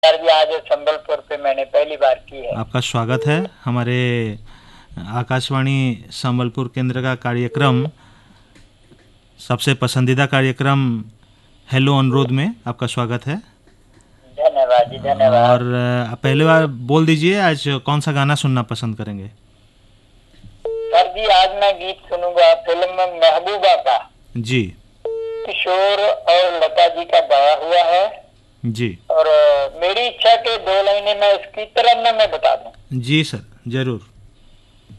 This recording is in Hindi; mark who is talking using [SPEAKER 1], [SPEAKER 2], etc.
[SPEAKER 1] यार जी आज संबलपुर पे मैंने पहली बार की है।
[SPEAKER 2] आपका स्वागत है हमारे आकाशवाणी संबलपुर केंद्र का कार्यक्रम, सबसे पसंदीदा कार्यक्रम हेलो अनुरोध में आपका स्वागत है।
[SPEAKER 1] धन्यवाद जी,
[SPEAKER 2] और
[SPEAKER 1] धन्यवाद।
[SPEAKER 2] आप पहले बार बोल दीजिए, आज कौन सा गाना सुनना पसंद करेंगे?
[SPEAKER 1] सर जी आज मैं गीत सुनूंगा फिल्म में महबूबा का,
[SPEAKER 2] जी
[SPEAKER 1] किशोर और लता जी का गाया हुआ है।
[SPEAKER 2] जी
[SPEAKER 1] और मेरी इच्छा के दो लाइनें मैं इसकी तरन्नुम में बता दूं।
[SPEAKER 2] जी सर, जरूर।